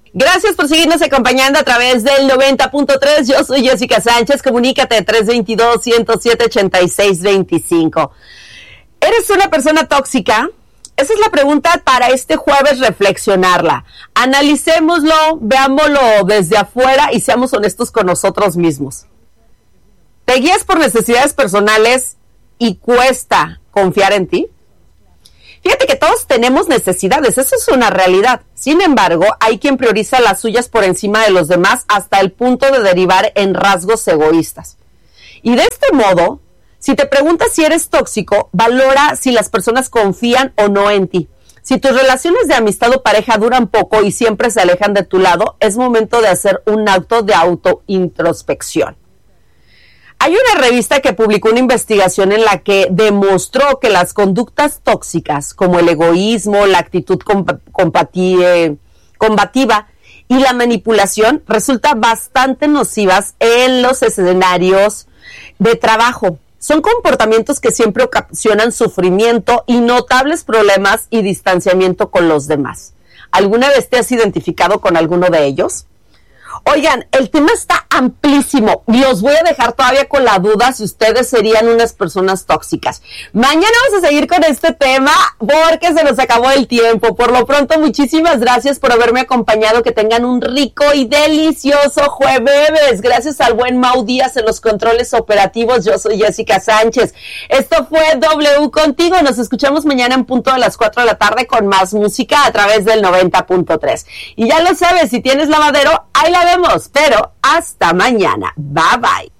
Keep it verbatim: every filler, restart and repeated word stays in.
Gracias por seguirnos acompañando a través del noventa punto tres. Yo soy Jessica Sánchez. Comunícate tres dos dos, uno cero siete, ocho seis dos cinco. ¿Eres una persona tóxica? Esa es la pregunta para este jueves, reflexionarla. Analicémoslo, veámoslo desde afuera y seamos honestos con nosotros mismos. ¿Te guías por necesidades personales y cuesta confiar en ti? Fíjate que todos tenemos necesidades, eso es una realidad. Sin embargo, hay quien prioriza las suyas por encima de los demás hasta el punto de derivar en rasgos egoístas. Y de este modo, si te preguntas si eres tóxico, valora si las personas confían o no en ti. Si tus relaciones de amistad o pareja duran poco y siempre se alejan de tu lado, es momento de hacer un acto de autointrospección. Hay una revista que publicó una investigación en la que demostró que las conductas tóxicas, como el egoísmo, la actitud comp- compati- eh, combativa y la manipulación, resultan bastante nocivas en los escenarios de trabajo. Son comportamientos que siempre ocasionan sufrimiento y notables problemas y distanciamiento con los demás. ¿Alguna vez te has identificado con alguno de ellos? Oigan, el tema está amplísimo y os voy a dejar todavía con la duda si ustedes serían unas personas tóxicas. Mañana vamos a seguir con este tema porque se nos acabó el tiempo. Por lo pronto, muchísimas gracias por haberme acompañado. Que tengan un rico y delicioso jueves. Gracias al buen Mau Díaz en los controles operativos. Yo soy Jessica Sánchez. Esto fue W Contigo. Nos escuchamos mañana en punto de las cuatro de la tarde con más música a través del noventa punto tres. Y ya lo sabes, si tienes lavadero, ahí la vemos, pero hasta mañana. Bye bye.